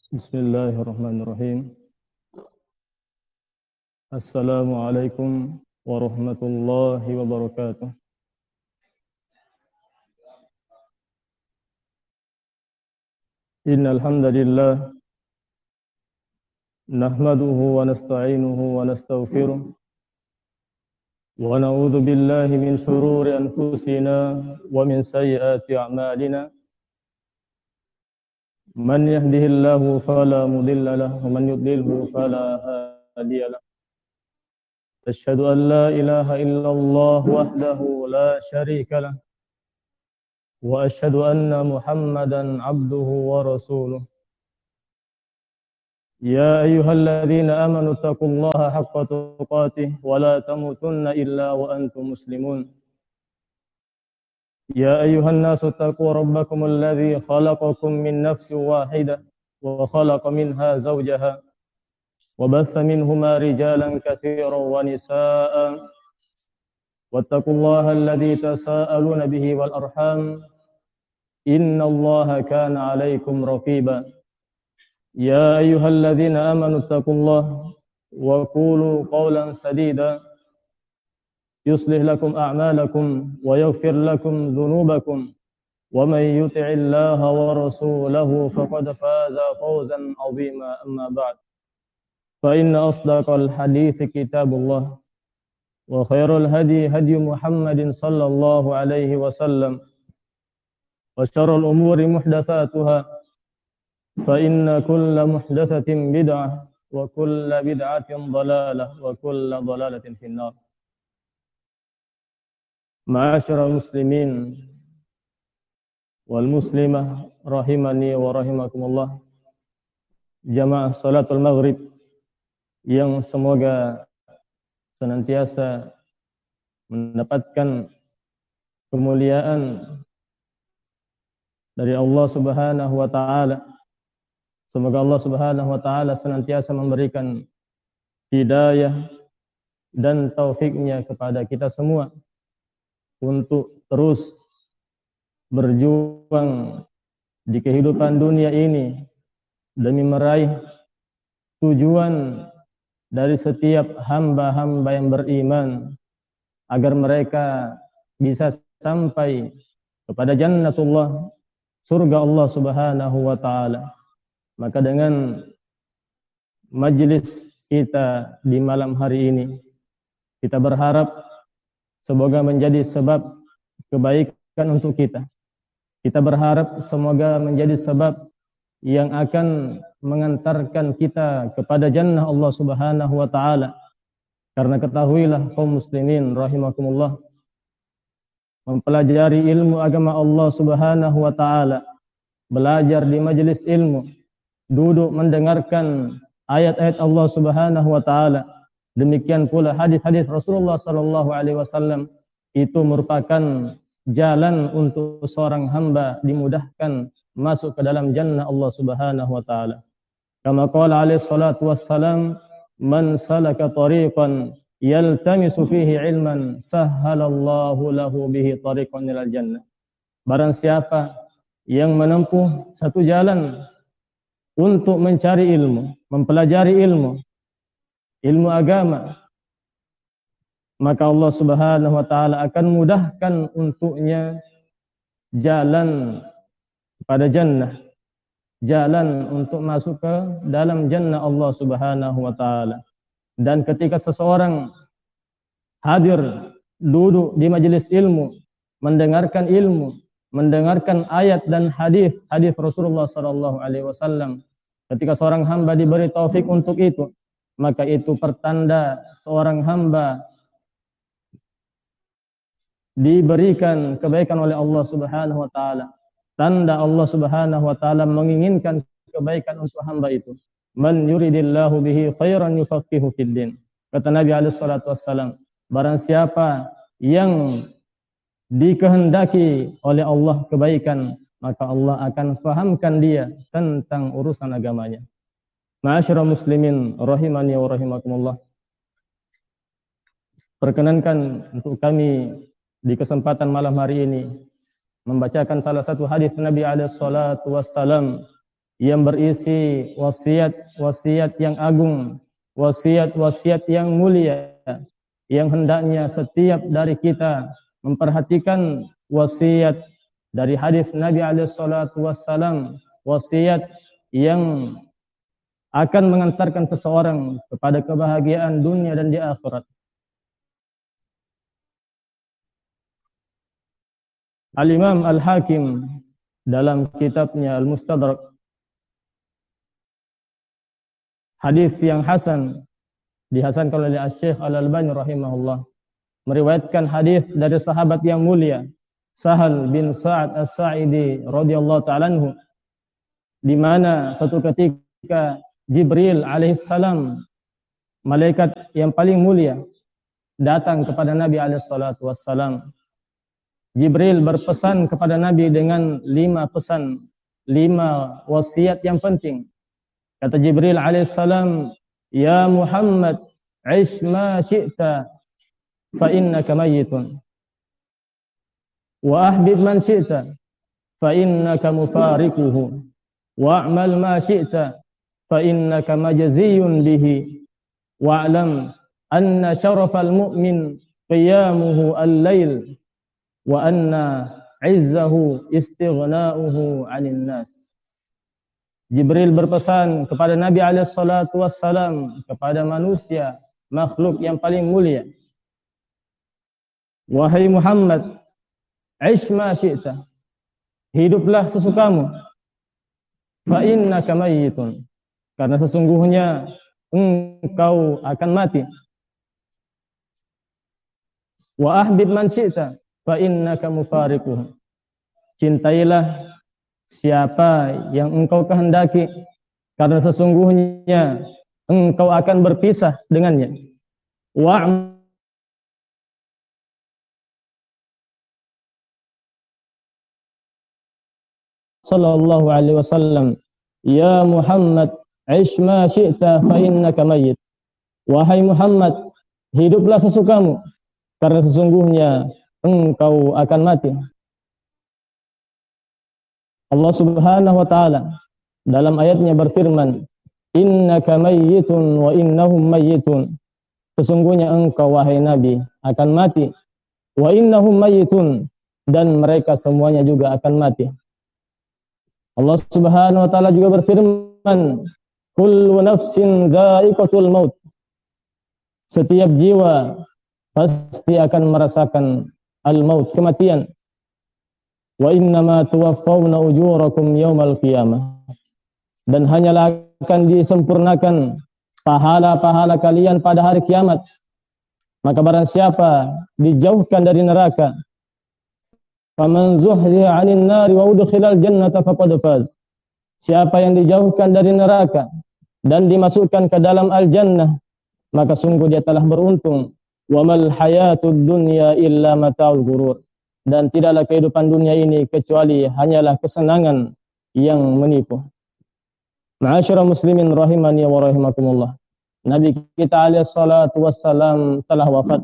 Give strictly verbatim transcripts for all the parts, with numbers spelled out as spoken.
Bismillahirrahmanirrahim. Assalamualaikum warahmatullahi wabarakatuh. Innal hamdalillah nahmaduhu wa nasta'inuhu wa nastaghfiruh wa na'udzu billahi min shururi anfusina wa min sayyiati a'malina. Man yahdihillahu fala mudilla lahu wa man yudlilhu fala hadiya lahu. Asyhadu an la ilaha illallah wahdahu la syarika lahu wa asyhadu anna Muhammadan abduhu wa rasuluh. Ya ayyuhalladzina amanu taqullaha haqqa tuqatih wa la tamutunna illa wa antum muslimun. Ya ayyuhan nasu taqu rabbakum alladzi khalaqakum min nafsin wahidah wa khalaqa minha zawjaha wa batha minhuma rijalan katsiran wa nisaa'a wattaqullaha alladzi tasaaluna bihi wal arham innallaha kana 'alaikum raqiba. Ya ayyuhalladzina amanu taqullaha wa qulu qawlan sadida yuslih lakum a'malakum wa yaghfir lakum dhunubakum wa may yuti'illaha wa rasulahu faqad faza fawzan 'azima. Amma ba'd, fa inna asdaqal hadithi kitabullah wa khairul hadi hadi Muhammadin sallallahu alaihi wasallam wa syarrul umuri muhdatsatuha fa inna kulla muhdatsatin bid'ah wa kulla bid'atin dhalalah wa kulla dhalalatin finnar. Ma'asyiral muslimin wal muslimah rahimani wa rahimakumullah. Jamaah salatul maghrib yang semoga senantiasa mendapatkan kemuliaan dari Allah Subhanahu wa taala. Semoga Allah Subhanahu wa taala senantiasa memberikan hidayah dan taufiknya kepada kita semua untuk terus berjuang di kehidupan dunia ini demi meraih tujuan dari setiap hamba-hamba yang beriman, agar mereka bisa sampai kepada jannatullah, surga Allah Subhanahu wa taala. Maka dengan majelis kita di malam hari ini, kita berharap semoga menjadi sebab kebaikan untuk kita. Kita berharap semoga menjadi sebab yang akan mengantarkan kita kepada jannah Allah Subhanahu wa taala. Karena ketahuilah kaum muslimin rahimakumullah, mempelajari ilmu agama Allah Subhanahu wa taala, belajar di majelis ilmu, duduk mendengarkan ayat-ayat Allah Subhanahu wa taala, demikian pula hadis-hadis Rasulullah sallallahu alaihi wasallam, itu merupakan jalan untuk seorang hamba dimudahkan masuk ke dalam jannah Allah Subhanahu wa taala. Kama qala alaihi salatu wassalam, man salaka tariqan yaltamisu fihi ilman sahhalallahu lahu bihi tariqan ilal jannah. Barang siapa yang menempuh satu jalan untuk mencari ilmu, mempelajari ilmu, ilmu agama, maka Allah Subhanahu wa taala akan mudahkan untuknya jalan pada jannah, jalan untuk masuk ke dalam jannah Allah Subhanahu wa taala. Dan ketika seseorang hadir duduk di majelis ilmu, mendengarkan ilmu, mendengarkan ayat dan hadis hadis Rasulullah sallallahu alaihi wasallam, ketika seorang hamba diberi taufik untuk itu, maka itu pertanda seorang hamba diberikan kebaikan oleh Allah Subhanahu wa taala. Tanda Allah Subhanahu wa taala menginginkan kebaikan untuk hamba itu. Man yuridillahu bihi khairan yufaqihu fid din. Kata Nabi alaihi salatu wassalam, barang siapa yang dikehendaki oleh Allah kebaikan, maka Allah akan fahamkan dia tentang urusan agamanya. Ma'asyiral muslimin rahimani wa rahimakumullah. Perkenankan untuk kami di kesempatan malam hari ini membacakan salah satu hadis Nabi alaihi salatu wassalam yang berisi wasiat-wasiat yang agung, wasiat-wasiat yang mulia, yang hendaknya setiap dari kita memperhatikan wasiat dari hadis Nabi alaihi salatu wassalam, wasiat yang akan mengantarkan seseorang kepada kebahagiaan dunia dan di akhirat. Al-Imam Al-Hakim dalam kitabnya Al-Mustadrak, hadis yang hasan, dihasankan oleh Asy-Syaikh Al-Albani rahimahullah, meriwayatkan hadis dari sahabat yang mulia Sahal bin Sa'ad As-Sa'idi radhiyallahu ta'ala anhu, di mana suatu ketika Jibril alaihissalam, malaikat yang paling mulia, datang kepada Nabi alaihi salatu wassalam. Jibril berpesan kepada Nabi dengan lima pesan, lima wasiat yang penting. Kata Jibril alaihissalam, "Ya Muhammad, ish ma syi'ta fa innaka mayyitun. Wa ahbib man syi'ta fa innaka mufariquhu. Wa'mal ma syi'ta fa innaka majziyun bihi. Wa'lam anna syarafal mu'min qiyamuhu al-lail wa anna izzahu istighna'uhu 'anil nas." Jibril berpesan kepada Nabi alaihi salatu wassalam, kepada manusia, makhluk yang paling mulia, "Wahai Muhammad, ish ma syi'ta, hiduplah sesukamu, fa innaka mayyitun, karena sesungguhnya engkau akan mati. Wa ahbib man syi'ta fa innaka mufariquhu, cintailah siapa yang engkau kehendaki, karena sesungguhnya engkau akan berpisah dengannya. Wa sallallahu alaihi wasallam, "Ya Muhammad, ish ma syi'ta fa innaka mayyit." Wahai Muhammad, hiduplah sesukamu, karena sesungguhnya engkau akan mati. Allah Subhanahu wa taala dalam ayatnya berfirman, "Innaka mayyitun wa innahum mayyitun." Sesungguhnya engkau wahai Nabi akan mati, wa innahum mayyitun, dan mereka semuanya juga akan mati. Allah Subhanahu wa taala juga berfirman, "Kullu nafsin dha'iqatul maut." Setiap jiwa pasti akan merasakan al-maut, kematian. Wa innama tuwaffawna ujurakum yaumal qiyamah. Dan hanyalah akan disempurnakan pahala-pahala kalian pada hari kiamat. Maka barang siapa dijauhkan dari neraka, faman zuhziha 'anil nari wa udkhilal jannata faqad faz. Siapa yang dijauhkan dari neraka dan dimasukkan ke dalam al-jannah, maka sungguh dia telah beruntung. Wa mal hayatud dunya illa mata'ul ghurur. Dan tidaklah kehidupan dunia ini kecuali hanyalah kesenangan yang menipu. Ma'asyiral muslimin rahimani wa rahimakumullah. Nabi kita alaihi salatu wassalam telah wafat.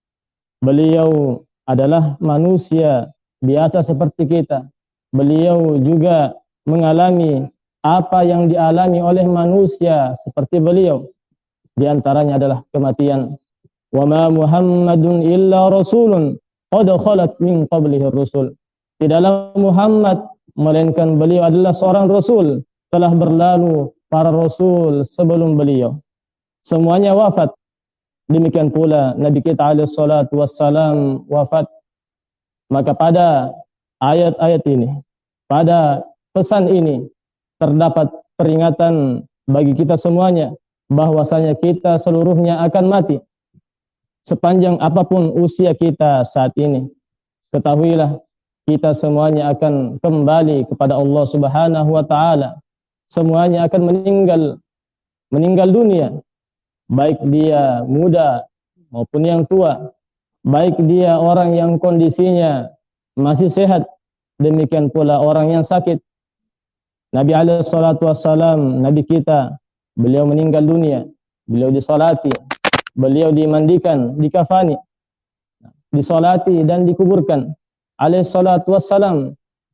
Beliau adalah manusia biasa seperti kita. Beliau juga mengalami apa yang dialami oleh manusia seperti beliau. Di antaranya adalah kematian. Wa ma Muhammadun illa rasulun qad khalat min qablihi ar-rusul. Tidaklah Muhammad melainkan beliau adalah seorang rasul, telah berlalu para rasul sebelum beliau. Semuanya wafat. Demikian pula Nabi kita alaihi salatu wassalam wafat. Maka pada ayat-ayat ini, pada pesan ini, terdapat peringatan bagi kita semuanya bahwasanya kita seluruhnya akan mati. Sepanjang apapun usia kita saat ini, ketahuilah kita semuanya akan kembali kepada Allah Subhanahu wa taala. Semuanya akan meninggal meninggal dunia, baik dia muda maupun yang tua, baik dia orang yang kondisinya masih sehat, demikian pula orang yang sakit. Nabi alaihi salatu wassalam, Nabi kita, beliau meninggal dunia, beliau disolati, beliau dimandikan, dikafani, disolati dan dikuburkan. Alaihi salatu wassalam,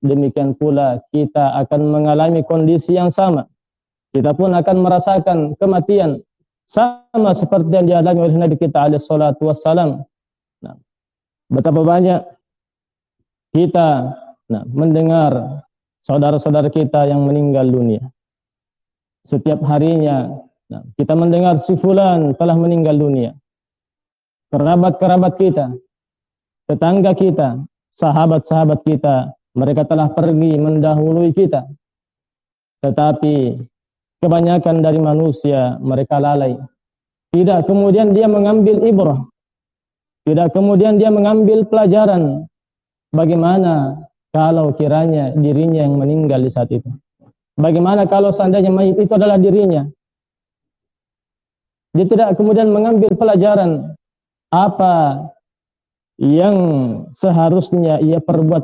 demikian pula kita akan mengalami kondisi yang sama. Kita pun akan merasakan kematian sama seperti yang dialami oleh Nabi kita alaihi salatu wassalam. Nah, betapa banyak kita nah, mendengar saudara-saudara kita yang meninggal dunia. Setiap harinya nah, kita mendengar si fulan telah meninggal dunia. Kerabat-kerabat kita, tetangga kita, sahabat-sahabat kita, mereka telah pergi mendahului kita. Tetapi kebanyakan dari manusia mereka lalai. Tidak kemudian dia mengambil ibrah. Tidak kemudian dia mengambil pelajaran. Bagaimana kalau kiranya dirinya yang meninggal di saat itu? Bagaimana kalau seandainya mayit itu adalah dirinya? Dia tidak kemudian mengambil pelajaran apa yang seharusnya ia perbuat